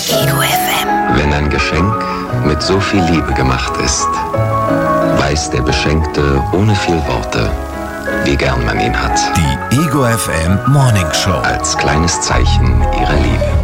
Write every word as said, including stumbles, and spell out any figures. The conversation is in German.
Ego F M. Wenn ein Geschenk mit so viel Liebe gemacht ist, weiß der Beschenkte ohne viel Worte, wie gern man ihn hat. Die Ego F M Morning Show. Als kleines Zeichen ihrer Liebe.